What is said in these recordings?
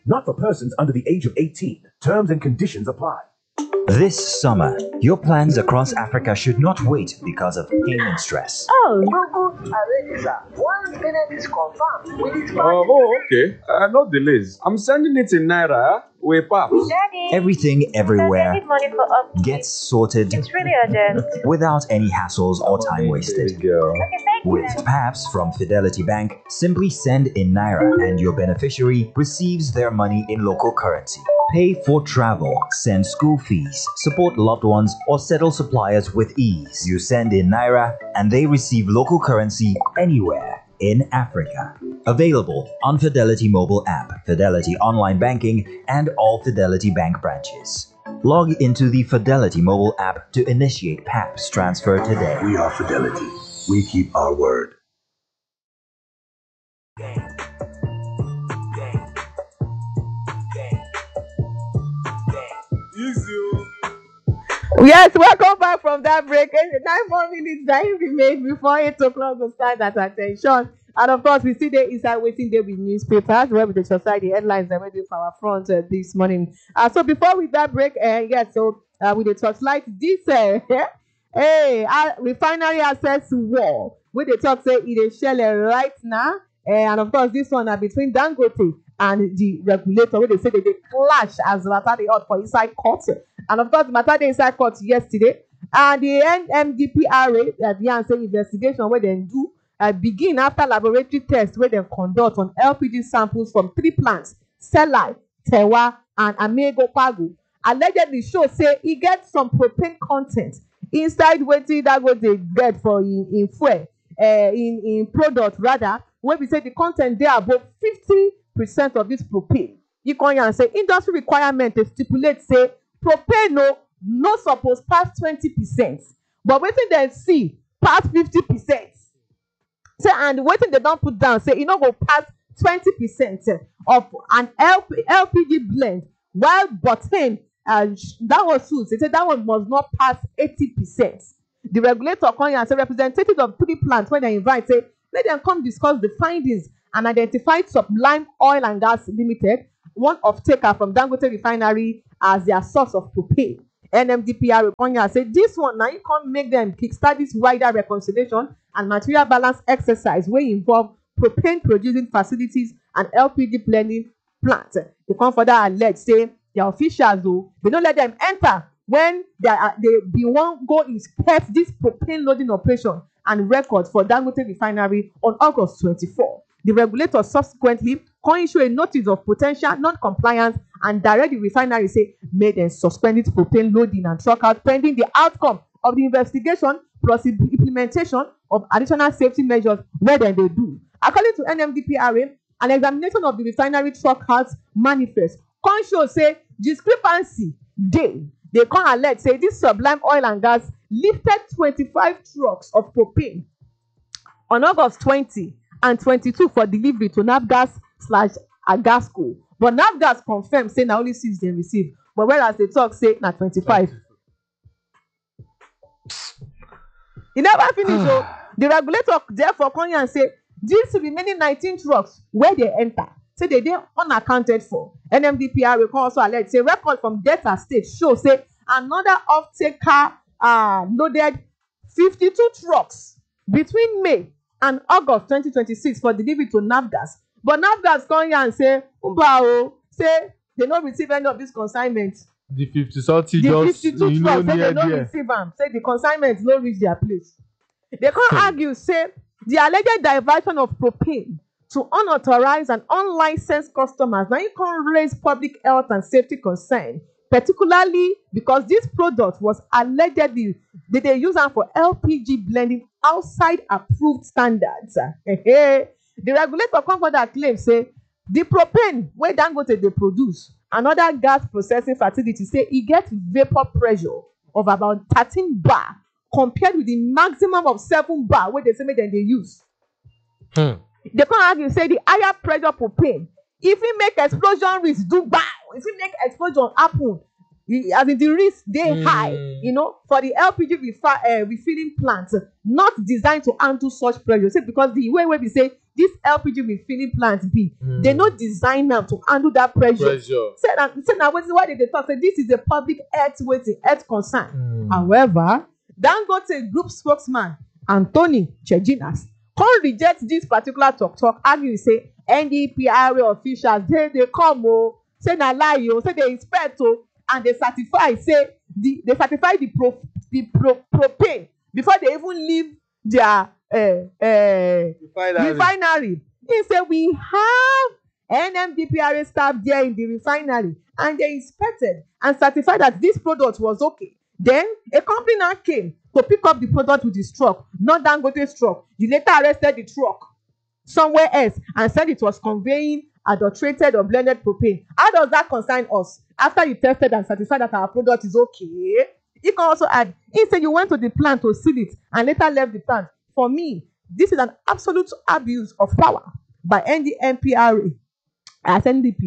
Not for persons under the age of 18. Terms and conditions apply. This summer, your plans across Africa should not wait because of payment stress. Oh, Google already, sir. Once payment is confirmed with its Okay. No delays. I'm sending it in Naira with PAPS. Daddy. Everything everywhere I need money for up. gets sorted It's really urgent. without any hassles or time wasted. Okay, thank you. With PAPS from Fidelity Bank, simply send in Naira and your beneficiary receives their money in local currency. Pay for travel, send school fees, support loved ones, or settle suppliers with ease. You send in Naira and they receive local currency anywhere in Africa. Available on Fidelity mobile app, Fidelity online banking, and all Fidelity Bank branches. Log into the Fidelity mobile app to initiate PAPS transfer today. We are Fidelity. We keep our word. Yes, welcome back from that break. 9 more minutes that remain before 8 o'clock will start at attention. And of course, we see the inside waiting there with newspapers, where we the society headlines are ready for our front this morning. So before we that break, with the torchlight, this refinery access war, with the talk say it is shell right now. And of course, this one between Dangote and the regulator, where they say they clash as matter they out for inside court. And of course, matter they inside court yesterday. And the NMDPRA, the answer investigation where they do begin after laboratory tests where they conduct on LPG samples from 3 plants, Selai, Tewa, and Amego Pago. Allegedly show say he gets some propane content inside waiting that what they get for in fuel, in product rather, where we say the content there above 50% of this propane. You can say industry requirement to stipulate say propane no suppose pass 20%, but waiting they see pass 50%. Say and waiting they don't put down say it no go pass 20% of an LPG blend, while butane that was true. They said that one must not pass 80%. The regulator come here and say representative of 3 plants when they invite say let them come discuss the findings and identify Sublime Oil and Gas Limited, one of taker from Dangote Refinery, as their source of propane. NMDPR Konya said this one now you can't make them kickstart this wider reconciliation and material balance exercise where involve propane producing facilities and LPG blending plants. They come further allege say their officials though they don't let them enter when they be one go inspect this propane loading operation and records for Dangote Refinery on August 24. The regulator subsequently can issue a notice of potential non-compliance and direct the refinery say may then suspend its propane loading and truck out pending the outcome of the investigation plus the implementation of additional safety measures where then they do. According to NMDPRA, an examination of the refinery truck house manifest can show say discrepancy they can allege say this Sublime Oil and Gas lifted 25 trucks of propane on August 20 and 22 for delivery to Navgas/Agasco. But Navgas confirmed say na only 6 they receive. But whereas they talk say na 25. It never finish. So the regulator therefore come here and say these remaining 19 trucks where they enter, say they unaccounted for. NMDPR will also allege say record from Delta State show say another off-taker loaded 52 trucks between May and August 2026 for delivery to Navgas. But Navgas come here and say, say they don't receive any of these consignments. The 50 something the just 52 trucks say they don't receive them. Say the consignments don't reach their place. They can't argue, say the alleged diversion of propane to unauthorized and unlicensed customers. Now you can't raise public health and safety concern, particularly because this product was allegedly they use them for LPG blending outside approved standards. The regulator come for that claim say the propane where Dangote they produce another gas processing facility say it gets vapor pressure of about 13 bar compared with the maximum of 7 bar where they say make them they use. They can't argue say the higher pressure propane if it make explosion risk do bad, if it make explosion happen, as in the risk they high, for the LPG refilling plants not designed to handle such pressure. Say because the way we say this LPG refilling plant be, they no design am to handle that pressure. Say na why they talk say this is a public health concern. However, Dangote group spokesman Anthony Chejinas come reject this particular talk, argue say NDPRA officials they come say na lie say they inspect and they certify say they certify the propane before they even leave their refinery. He say we have NMDPRA staff there in the refinery and they inspected and certified that this product was okay. Then a company now came to pick up the product with his truck, not Dangote's truck. You later arrested the truck somewhere else and said it was conveying adulterated or blended propane. How does that concern us? After you tested and certified that our product is okay, you can also add, he said you went to the plant to seal it and later left the plant. For me, this is an absolute abuse of power by NDPRA as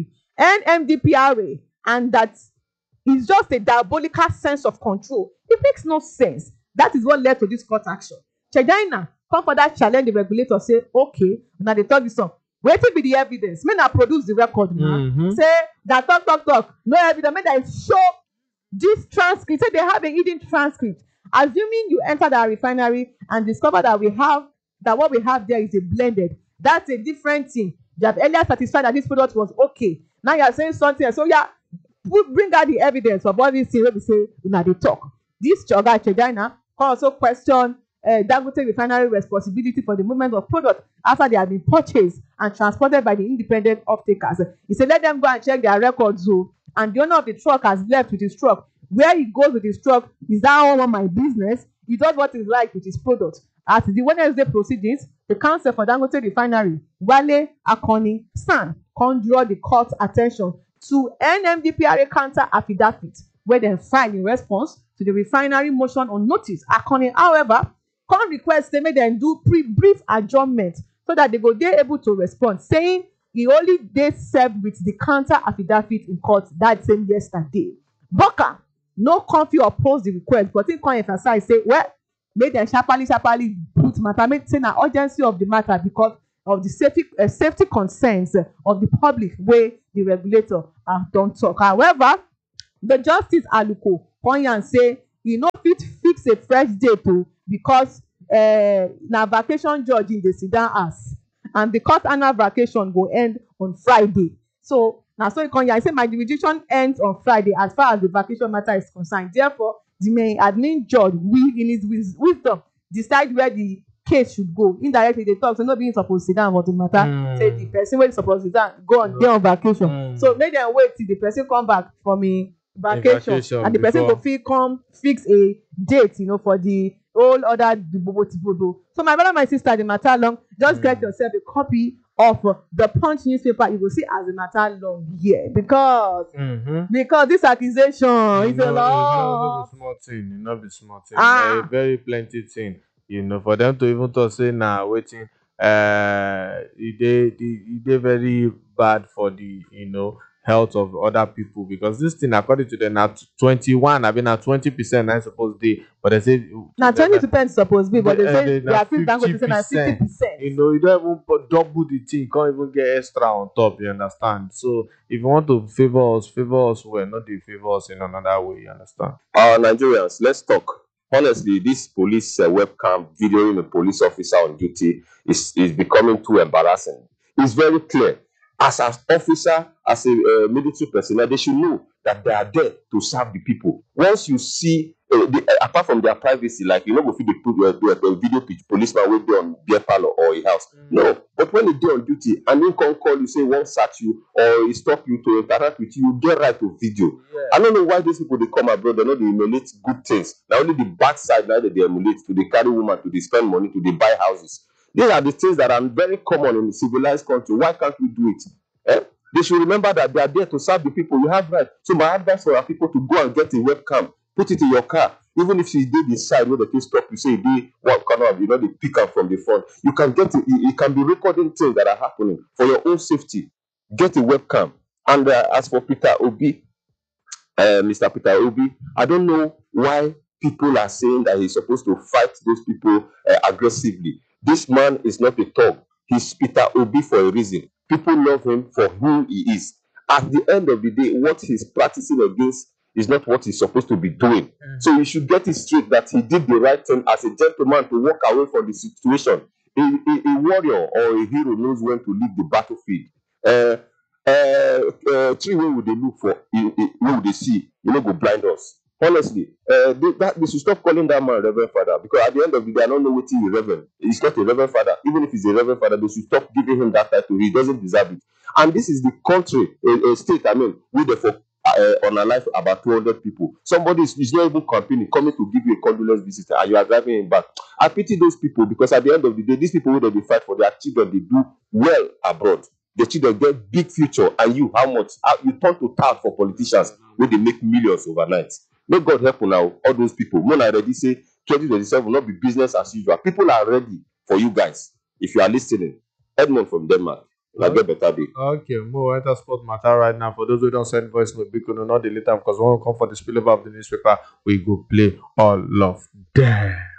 NMDPRA, and that is just a diabolical sense of control. It makes no sense. That is what led to this court action. Chejaina come for that challenge the regulator, say, okay, now they talk this one. Wetin be the evidence? May not produce the record now. Say that talk. No evidence. May that show this transcript. Say they have a hidden transcript. Assuming you enter the refinery and discover that what we have there is a blended. That's a different thing. You have earlier satisfied that this product was okay. Now you are saying something else. So yeah, we bring out the evidence of all these things when we say now they talk. This Choga Chejaina can also question Dangote refinery responsibility for the movement of product after they have been purchased and transported by the independent off-takers. He said, let them go and check their records, and the owner of the truck has left with his truck. Where he goes with his truck is that all my business. He does what he's like with his product. At the Wednesday proceedings, the counsel for Dangote refinery, Wale Akoni San, can draw the court's attention to NMDPRA counter affidavit, where they filed in response to the refinery motion on notice. Akoni, however, can request they make them do brief adjournment so that they go there able to respond, saying he only they served with the counter affidavit in court that same yesterday. Boka no comfy oppose the request, but he can emphasize say, well, make them sharply put matter, make say na urgency of the matter because of the safety concerns of the public way the regulator don't talk. However, the Justice Aluko Ponyan say he no fit fix a fresh date because na vacation judge in the Sudan house and the court annual vacation go end on Friday. So now so I say my jurisdiction ends on Friday as far as the vacation matter is concerned. Therefore, the main admin judge will in his wisdom decide where the case should go. Indirectly they talk so no being supposed to sit down for the matter. Say the person wey supposed to sit down go on there on vacation. So make them wait till the person come back from a vacation and the person go fit come fix a date, for the whole other bobo. So my brother, my sister, the matter long, just get yourself a copy of the Punch newspaper. You will see as the matter long here because this accusation is a lot. Not be small thing. Very, very plenty thing. For them to even talk say now waiting, it very bad for the health of other people because this thing according to them now 21, I mean now 20% I suppose they, but they say now 20% supposed to be, but they say they are still going to say now 50%. You don't even double the thing, can't even get extra on top. You understand? So if you want to favor us well, not to favor us in another way. You understand? Nigerians, let's talk. Honestly, this police webcam videoing a police officer on duty is becoming too embarrassing. It's very clear. As an officer, as a military personnel, they should know that they are there to serve the people. Once you see, apart from their privacy, like go fit dey put a video pitch policeman wey dey on beer parlor or a house. No, but when they on duty and he can call you, say won't search you or he stop you to interact with you, you get right to video. Yeah. I don't know why these people they come abroad, they know they emulate good things. Now only the bad side now that they emulate to they carry woman, to they spend money, to they buy houses. These are the things that are very common in a civilized country. Why can't we do it? They should remember that they are there to serve the people. You have right. So my advice for our people to go and get a webcam, put it in your car. Even if she did inside where the can stop, you say they what kind of they pick up from the front. You can get it can be recording things that are happening for your own safety. Get a webcam. And as for Peter Obi, Mr. Peter Obi, I don't know why people are saying that he's supposed to fight those people aggressively. This man is not a thug. He's Peter Obi for a reason. People love him for who he is. At the end of the day, what he's practicing against is not what he's supposed to be doing. So you should get it straight that he did the right thing as a gentleman to walk away from the situation. A warrior or a hero knows when to leave the battlefield. Three way would they look for? What would they see? You know, go blind us. Honestly, they should stop calling that man Reverend Father, because at the end of the day, I don't know what he is Reverend. He's not a Reverend Father. Even if he's a Reverend Father, they should stop giving him that title. He doesn't deserve it. And this is the country, a state, I mean, we therefore on a life about 200 people. Somebody is not even campaigning, coming to give you a condolence visit, and you are driving him back. I pity those people, because at the end of the day, these people who they fight for their children, they do well abroad. The children get big future, and you, how much? You turn to tout for politicians where they make millions overnight. May God help you now, all those people. When I already say 2027 will not be business as usual. People are ready for you guys. If you are listening, Edmond from Denmark. I'll get better day. Okay, more enter sport matter right now. For those who don't send voice note, because no, not the later, because when we come for the spillover of the newspaper, we go play all of them.